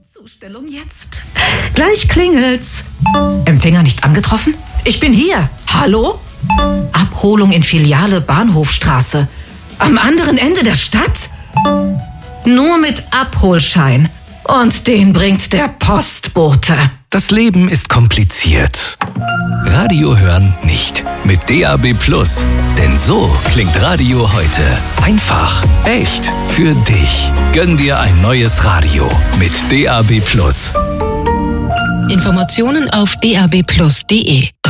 Zustellung jetzt. Gleich klingelt's. Empfänger nicht angetroffen? Ich bin hier. Hallo? Abholung in Filiale Bahnhofstraße. Am anderen Ende der Stadt? Nur mit Abholschein. Und den bringt der Postbote. Das Leben ist kompliziert. Radio hören nicht. Mit DAB+. Denn so klingt Radio heute. Einfach, echt, für dich. Gönn dir ein neues Radio mit DAB+. Informationen auf dabplus.de